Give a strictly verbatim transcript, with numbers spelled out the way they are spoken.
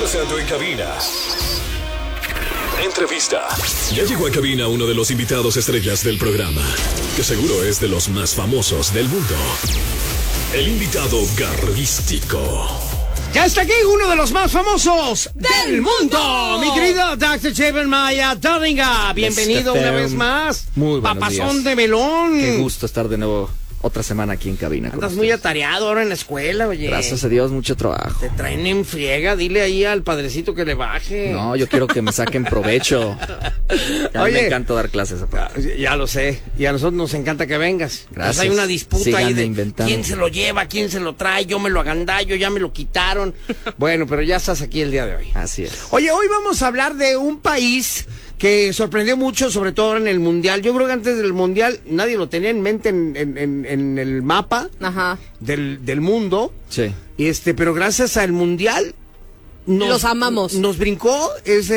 Pasando en cabina. Entrevista. Ya llegó a cabina uno de los invitados estrellas del programa, que seguro es de los más famosos del mundo. El invitado garrístico. Ya está aquí uno de los más famosos del mundo, mi querido doctor Jeremiah Darlinga. Bienvenido una vez más. Muy buenos Papazón días. de melón. Qué gusto estar de nuevo otra semana aquí en cabina. Andas muy atareado ahora en la escuela, oye. Gracias a Dios, mucho trabajo. Te traen en friega, dile ahí al padrecito que le baje. No, yo quiero que me saquen provecho. A mí Oye, me encanta dar clases. Ya, ya lo sé, y a nosotros nos encanta que vengas. Gracias. Pues hay una disputa Síganme ahí de inventando. quién se lo lleva, quién se lo trae, yo me lo agandallo, ya me lo quitaron. Bueno, pero ya estás aquí el día de hoy. Así es. Oye, hoy vamos a hablar de un país que sorprendió mucho, sobre todo en el Mundial. Yo creo que antes del Mundial nadie lo tenía en mente en, en, en, en el mapa Ajá. del, del mundo. Sí. Este, pero gracias al Mundial nos, Los amamos. Nos brincó ese